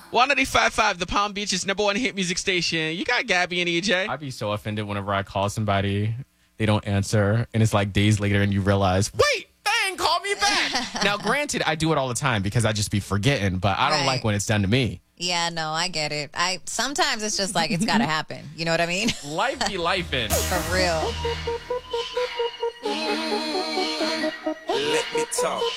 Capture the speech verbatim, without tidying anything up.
one ninety-five point five, the Palm Beach's number one hit music station. You got Gabby and E J. I'd be so offended whenever I call somebody, they don't answer, and it's like days later and you realize, wait, they ain't called me back. Now, granted, I do it all the time because I just be forgetting, but I don't Right. like when it's done to me. Yeah, no, I get it. I sometimes it's just like it's got to happen. You know what I mean? Life be lifing. For real. Let me talk